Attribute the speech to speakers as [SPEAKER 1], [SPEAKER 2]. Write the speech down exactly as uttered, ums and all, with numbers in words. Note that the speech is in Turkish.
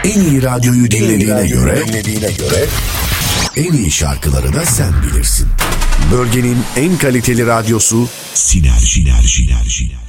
[SPEAKER 1] En iyi radyoyu dinlediğine göre, dinlediğine göre en iyi şarkıları da sen bilirsin. Bölgenin en kaliteli radyosu Sinerji. Sinerji. Sinerji.